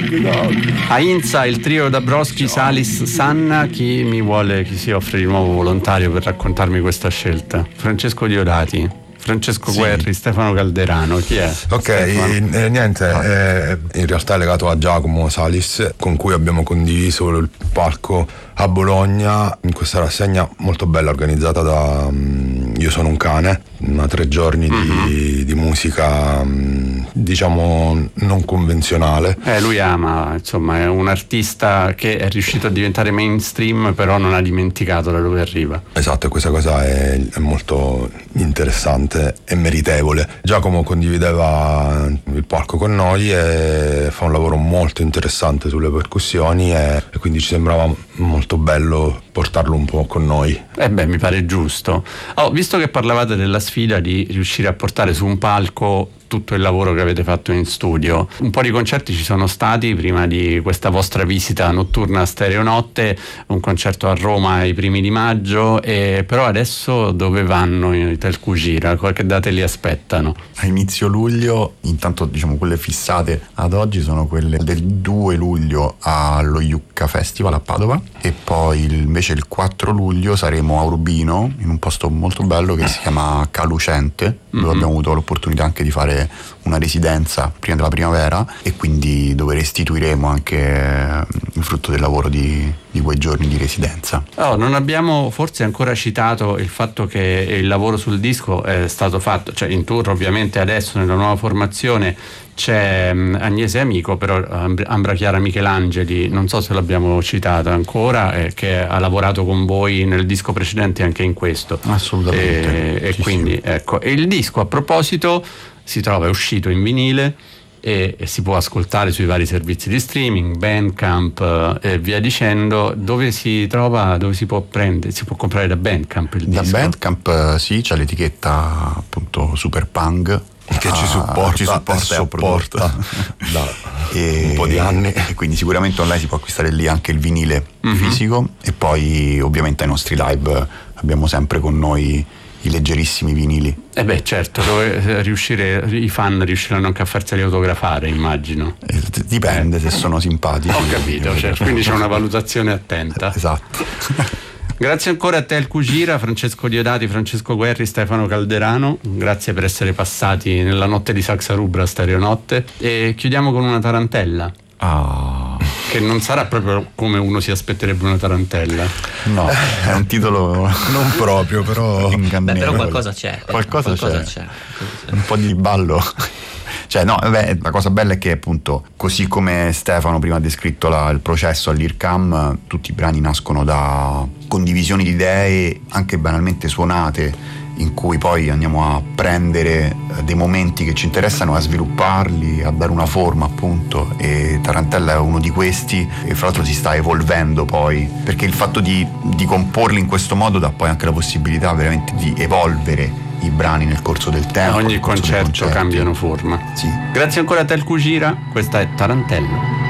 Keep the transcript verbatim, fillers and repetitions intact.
A Inza il trio Dabrowski, Salis, Sanna. Chi mi vuole, chi si offre di nuovo volontario per raccontarmi questa scelta? Francesco Diodati, Francesco sì. Guerri, Stefano Calderano, chi è? Ok, eh, niente, eh, in realtà è legato a Giacomo Salis, con cui abbiamo condiviso il palco a Bologna in questa rassegna molto bella organizzata da um, Io sono un cane, una tre giorni mm-hmm. di, di musica um, diciamo non convenzionale. Eh, lui ama, insomma, è un artista che è riuscito a diventare mainstream, però non ha dimenticato da dove arriva. Esatto, e questa cosa è, è molto interessante e meritevole. Giacomo condivideva il palco con noi e fa un lavoro molto interessante sulle percussioni e, e quindi ci sembrava molto bello portarlo un po' con noi. Eh beh, mi pare giusto. Oh, visto che parlavate della sfida di riuscire a portare su un palco tutto il lavoro che avete fatto in studio, un po' di concerti ci sono stati prima di questa vostra visita notturna a Stereonotte, un concerto a Roma ai primi di maggio, e però adesso dove vanno i Telcugira? Qualche date li aspettano? A inizio luglio, intanto diciamo quelle fissate ad oggi sono quelle del due luglio allo Iucca Festival a Padova, e poi invece il quattro luglio saremo a Urbino in un posto molto bello che si chiama Calucente, dove mm-hmm. abbiamo avuto l'opportunità anche di fare una residenza prima della primavera, e quindi dove restituiremo anche il frutto del lavoro di, di quei giorni di residenza. Oh, non abbiamo forse ancora citato il fatto che il lavoro sul disco è stato fatto, cioè in tour ovviamente adesso nella nuova formazione c'è Agnese Amico, però Ambra Chiara Michelangeli non so se l'abbiamo citata ancora, eh, che ha lavorato con voi nel disco precedente anche in questo. Assolutamente. E, e sì, quindi sì. ecco, e il disco a proposito si trova, è uscito in vinile e, e si può ascoltare sui vari servizi di streaming, Bandcamp e via dicendo. Dove si trova, dove si può prendere, si può comprare da Bandcamp il da disco? Da Bandcamp sì, c'è l'etichetta appunto Super Punk che ah, ci supporta, ci supporta, e sopporta da e, un po' di anni, e quindi sicuramente online si può acquistare lì anche il vinile mm-hmm. fisico, e poi ovviamente ai nostri live abbiamo sempre con noi i leggerissimi vinili. Eh beh, certo, dove riuscire, i fan riusciranno anche a farseli autografare, immagino. Eh, dipende eh. se sono simpatici. Ho capito, certo. Quindi c'è una valutazione attenta. Esatto. Grazie ancora a te Telcugira, Francesco Diodati, Francesco Guerri, Stefano Calderano, grazie per essere passati nella notte di Saxa Rubra Stereonotte, e chiudiamo con una tarantella. Ah. Che non sarà proprio come uno si aspetterebbe una tarantella. No, è un titolo non proprio, però Beh, però qualcosa c'è. Qualcosa, qualcosa c'è. c'è. Un po' di ballo. Cioè no, beh, la cosa bella è che appunto, così come Stefano prima ha descritto la, il processo all'I R C A M, tutti i brani nascono da condivisioni di idee, anche banalmente suonate, in cui poi andiamo a prendere dei momenti che ci interessano, a svilupparli, a dare una forma appunto, e Tarantella è uno di questi, e fra l'altro si sta evolvendo poi, perché il fatto di, di comporli in questo modo dà poi anche la possibilità veramente di evolvere i brani nel corso del tempo. Ogni concerto cambiano forma. Sì. Grazie ancora a Telcugira, questa è Tarantella.